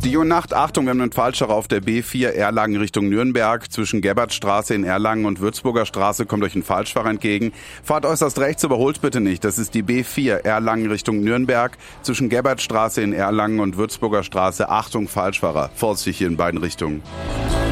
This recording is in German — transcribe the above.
Die Nacht, Achtung, wir haben einen Falscher auf der B4 Erlangen Richtung Nürnberg. Zwischen Gerbertstraße in Erlangen und Würzburger Straße kommt euch ein Falschfahrer entgegen. Fahrt äußerst rechts, überholt bitte nicht. Das ist die B4 Erlangen Richtung Nürnberg. Zwischen Gerbertstraße in Erlangen und Würzburger Straße. Achtung, Falschfahrer. Vorsichtig hier in beiden Richtungen.